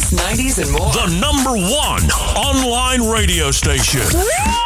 80s, 90s, and more. The #1 online radio station.